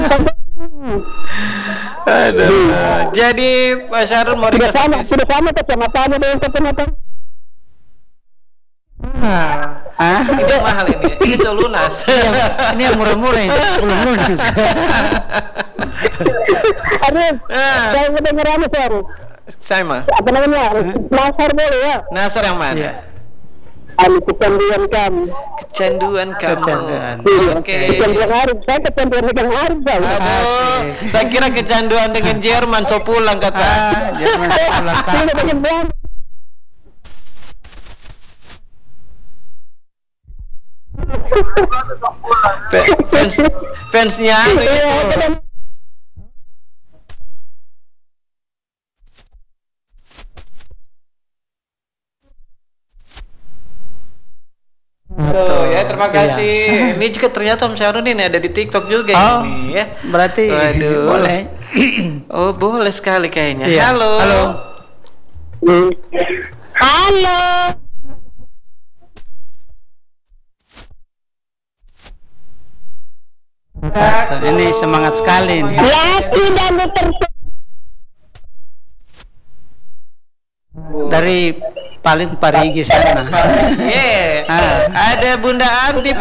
Aduh. Jadi Pak Syarul mau Sudah sama dikasih. kacamatannya dengan kacamata. Ini yang mahal ini. Ini selunas. Ini yang murah-murah ini, belum lunas. Aduh, saya kedengeran Sar. Saya mah. Apa namanya? Nasar boleh ya? Nasar yang mana? Iya. Kecanduan kamu. Kecanduan kamu. Kecanduan. Oke. Kecanduan Arif. Saya kecanduan dengan Arif Bang. Aduh, saya kira kecanduan dengan Jerman so pulang kata. Jangan pulang Saya dengan Bang. Fansnya anu Iya, itu. benar. Tuh ya, terima Iya. kasih. Ini juga ternyata Om Syarul ini ada di TikTok juga Oh, ini ya. berarti Waduh. boleh. Oh, boleh sekali kayaknya. Iya. Halo. Halo. Halo. Ini semangat sekali ini. Laki dan Dari paling Parigi sana. Yeah. Ada Bunda Anti